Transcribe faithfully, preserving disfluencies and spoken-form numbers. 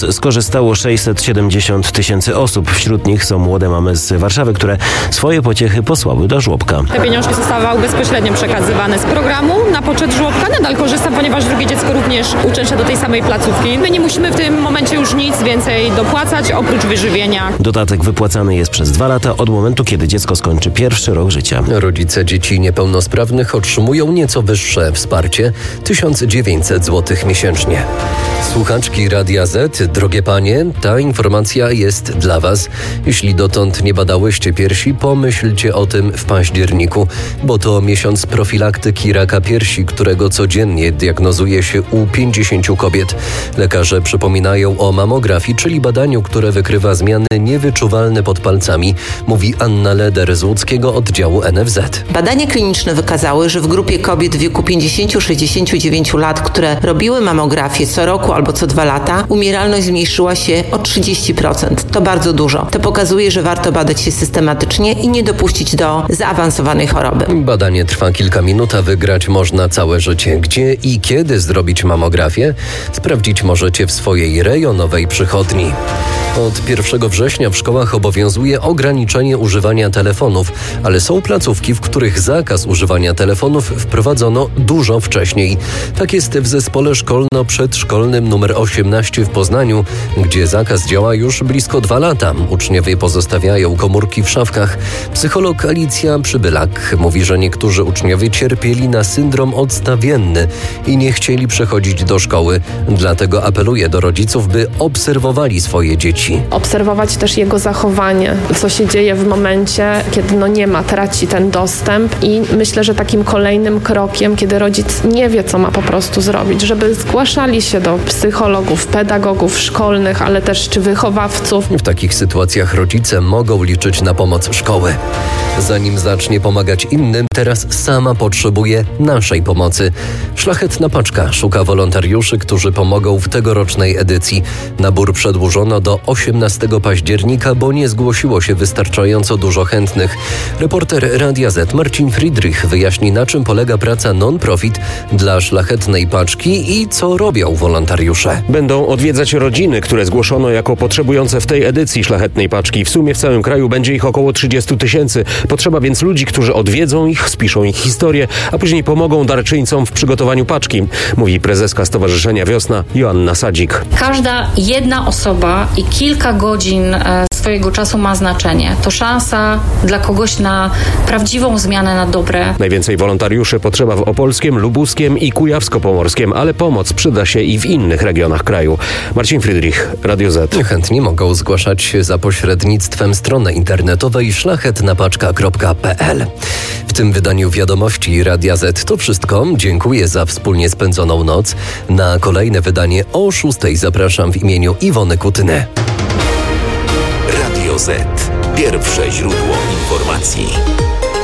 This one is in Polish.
Skorzystało sześćset siedemdziesiąt tysięcy osób. Wśród nich są młode mamy z Warszawy, które swoje pociechy posłały do żłobka. Te pieniążki zostały bezpośrednio przekazywane z programu na poczet żłobka. Nadal korzystam, ponieważ drugie dziecko również uczęszcza do tej samej placówki. My nie musimy w tym momencie już nic więcej dopłacać, oprócz wyżywienia. Dodatek wypłacany jest przez dwa lata od momentu, kiedy dziecko skończy pierwszy rok życia. Rodzice dzieci niepełnosprawnych otrzymują nieco wyższe wsparcie, tysiąc dziewięćset złotych miesięcznie. Słuchaczki Radia Z, drogie panie, ta informacja jest dla was. Jeśli dotąd nie badałyście piersi, pomyślcie o tym w październiku, bo to miesiąc profilaktyki raka piersi, którego codziennie diagnozuje się u pięćdziesięciu kobiet. Lekarze przypominają o mamografii, czyli badaniu, które wykrywa zmiany niewyczuwalne pod palcami, mówi Anna Leder z łódzkiego oddziału N F Z. Badania kliniczne wykazały, że w grupie kobiet w wieku pięćdziesiąt do sześćdziesięciu dziewięciu lat, które robiły mamografię co roku albo co dwa lata, umieralność zmniejszyła się o trzydzieści procent. To bardzo dużo. To pokazuje, że warto badać się systematycznie i nie dopuścić do zaawansowanej choroby. Badanie trwa kilka minut, a wygrać można całe życie. Gdzie i kiedy zrobić mamografię? Sprawdzić możecie w swojej rejonowej przychodni. Od pierwszego września w szkołach obowiązuje ograniczenie używania telefonów, ale są placówki, w których zakaz używania telefonów wprowadzono dużo wcześniej. Tak jest w zespole szkolno-przedszkolnym numer osiemnaście w Poznaniu, gdzie zakaz działa już blisko dwa lata. Uczniowie pozostawiają komórki w szafkach. Psycholog Alicja Przybylak mówi, że niektórzy uczniowie cierpieli na syndrom odstawienny i nie chcieli przechodzić do szkoły. Dlatego apeluje do rodziców, by obserwowali swoje dzieci. Obserwować też jego zachowanie, co się dzieje w momencie, kiedy no nie ma, traci ten dostęp i myślę, że takim kolejnym krokiem, kiedy rodzic nie wie, co ma po prostu zrobić, żeby zgłaszali się do psychologów, pedagogów szkolnych, ale też czy wychowawców. W takich sytuacjach rodzice mogą liczyć na pomoc szkoły. Zanim zacznie pomagać innym, teraz sama potrzebuje naszej pomocy. Szlachetna Paczka szuka wolontariuszy, którzy pomogą w tegorocznej edycji. Nabór przedłużono do osiemnastego października, bo nie zgłosiło się wystarczająco dużo chętnych. Reporter Radia Z Marcin Friedrich wyjaśni, na czym polega praca non-profit dla Szlachetnej Paczki i co robią wolontariusze. Będą odwiedzać rodziny, które zgłoszono jako potrzebujące w tej edycji Szlachetnej Paczki. W sumie w całym kraju będzie ich około trzydzieści tysięcy. Potrzeba więc ludzi, którzy odwiedzą ich, spiszą ich historię, a później pomogą darczyńcom w przygotowaniu paczki, mówi prezeska Stowarzyszenia Wiosna Joanna Sadzik. Każda jedna osoba i kilka godzin swojego czasu ma znaczenie. To szansa dla kogoś na prawdziwą zmianę na dobre. Najwięcej wolontariuszy potrzeba w Opolskiem, Lubuskiem i Kujawsko-Pomorskiem, ale pomoc przyda się i w innych regionach kraju. Marcin Friedrich, Radio Z. Chętni mogą zgłaszać się za pośrednictwem strony internetowej szlachetnapaczka kropka p l. W tym wydaniu wiadomości Radia Z to wszystko. Dziękuję za wspólnie spędzoną noc. Na kolejne wydanie o szóstej zapraszam w imieniu Iwony Kutyny. Radio Z. Pierwsze źródło informacji.